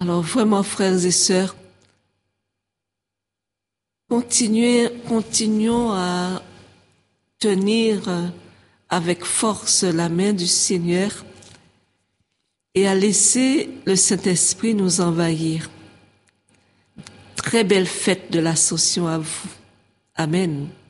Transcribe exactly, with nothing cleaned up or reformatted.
Alors vraiment, frères et sœurs, continuez, continuons à tenir avec force la main du Seigneur et à laisser le Saint-Esprit nous envahir. Très belle fête de l'Ascension à vous. Amen.